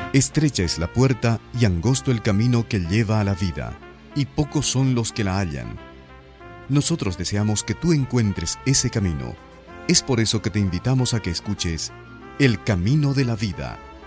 Estrecha es la puerta y angosto el camino que lleva a la vida, y pocos son los que la hallan. Nosotros deseamos que tú encuentres ese camino. Es por eso que te invitamos a que escuches El Camino de la Vida,